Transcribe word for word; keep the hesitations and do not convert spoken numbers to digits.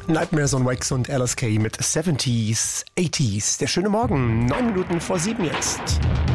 Nightmares on Wax und L S K mit siebziger, achtziger. Der schöne Morgen, neun Minuten vor sieben jetzt.